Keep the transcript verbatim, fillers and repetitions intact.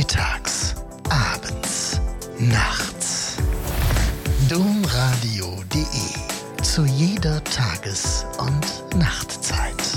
mittags, abends, nachts. domradio punkt de zu jeder Tages- und Nachtzeit.